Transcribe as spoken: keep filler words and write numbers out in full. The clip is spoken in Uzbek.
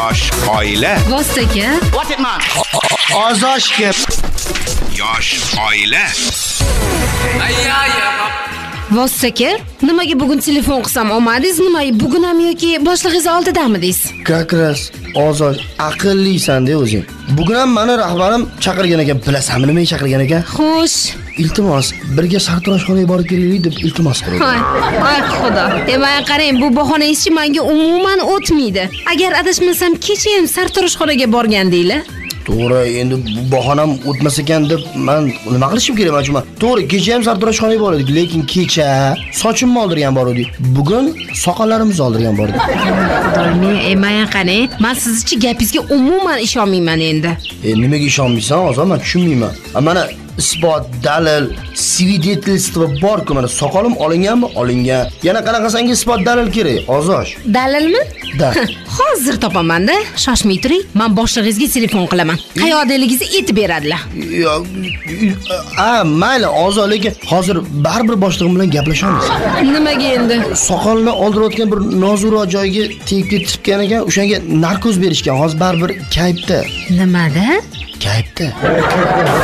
Yosh oila. Vostaka. What it man? Ozoshga. Yosh oila. Vostaka. Nimaga bugun telefon qilsam olmadingiz? Nimaga bugun ham yoki boshlig'ingiz oldidamidingiz? Kakras, Ozosh, aqllisan-da o'zing. Bugun ham meni rahbarim chaqirgan ekan, bilasanmi nimaga chaqirgan ekan? Xo'sh. Iltimos, birga sartaroshxonaga borib kelaylik deb iltimos qildi. Voy, voy xudo. Demak, qarang, bu bahonangiz menga umuman o'tmaydi. Agar adashmasam, kecha ham sartaroshxonaga borgandinglar. To'g'ri, endi bu bahonam o'tmas ekan deb men nima qilishim kerak mana? To'g'ri, kecha ham sartaroshxonaga bordik, lekin kecha sochimni oldirgan bor edik. Bugun soqollarimizni oldirgan bor edik. Men emayan qani, men sizchi gapingizga umuman ishonmayman endi. E nimaga ishonmaysan? Hozir men tushunmayman. Mana isbot, dalil, svidetельство bor-ku, mana soqolim olinganmi? Olingan. Yana qanaqasangi isbot dalil kerak, Ozosh. Dalilmi? Da. Hozir topaman-da. Shoshmay turing. Men boshlig'ingizga telefon qilaman. Qayerdaligingizni aytib beradilar. Yo'q. A, mayli, Ozosh, lekin hozir baribir boshlig'im bilan gaplashamiz. Nimaga endi? Soqolni oldirayotgan bir nozuroq joyga tegib ketibgan ekan, o'shanga narkoz berishgan. Hozir baribir kayfda. Nimada? Kayfda.